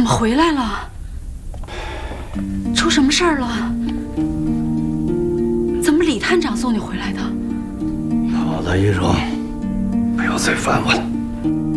么回来了？出什么事儿了？怎么李探长送你回来的？ 好的，医生，不要再烦我了。